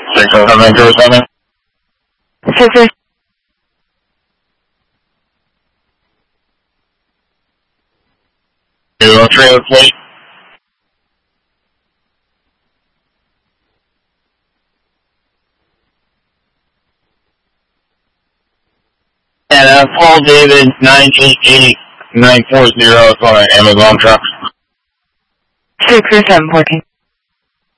60707. 607. Trailer plate. And Paul David 988940 on an Amazon truck. 607 working.